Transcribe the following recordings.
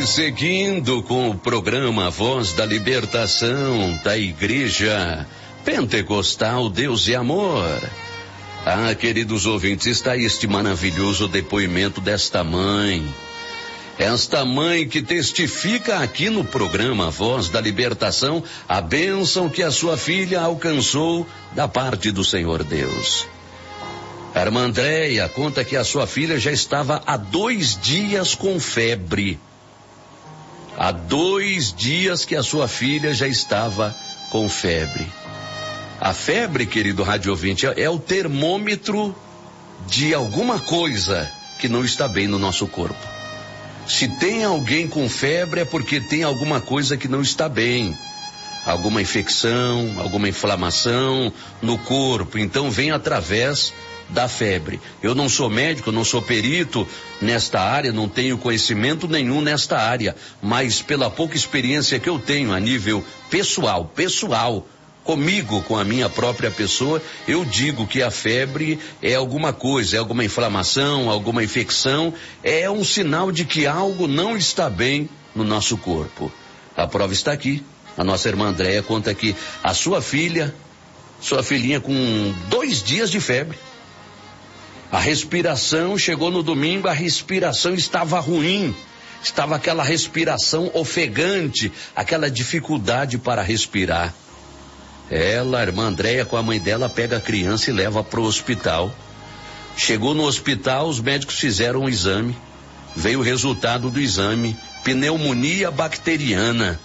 Seguindo com o programa Voz da Libertação da Igreja Pentecostal Deus e Amor. Ah, queridos ouvintes, está este maravilhoso depoimento desta mãe. Esta mãe que testifica aqui no programa Voz da Libertação a bênção que a sua filha alcançou da parte do Senhor Deus. A irmã Andréia conta que a sua filha já estava há 2 dias com febre. Há 2 dias que a sua filha já estava com febre. A febre, querido rádio ouvinte, é o termômetro de alguma coisa que não está bem no nosso corpo. Se tem alguém com febre é porque tem alguma coisa que não está bem. Alguma infecção, alguma inflamação no corpo. Então vem através da febre. Eu não sou médico, não sou perito nesta área, não tenho conhecimento nenhum nesta área, mas pela pouca experiência que eu tenho a nível pessoal, comigo, com a minha própria pessoa, eu digo que a febre é alguma coisa, é alguma inflamação, alguma infecção, é um sinal de que algo não está bem no nosso corpo. A prova está aqui. A nossa irmã Andréia conta que a sua filhinha com 2 dias de febre. A respiração chegou no domingo, a respiração estava ruim, estava aquela respiração ofegante, aquela dificuldade para respirar. Ela, a irmã Andréia, com a mãe dela, pega a criança e leva para o hospital. Chegou no hospital, os médicos fizeram um exame, veio o resultado do exame, pneumonia bacteriana.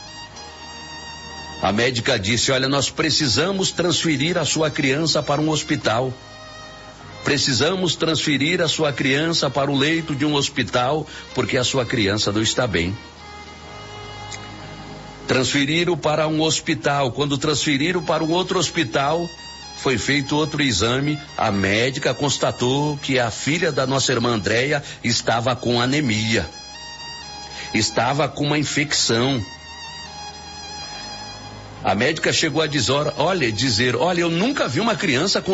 A médica disse: olha, nós precisamos transferir a sua criança para um hospital. Precisamos transferir a sua criança para o leito de um hospital, porque a sua criança não está bem. Transferiram para um hospital. Quando transferiram para um outro hospital, foi feito outro exame. A médica constatou que a filha da nossa irmã Andréia estava com anemia. Estava com uma infecção. A médica chegou a dizer, olha, eu nunca vi uma criança com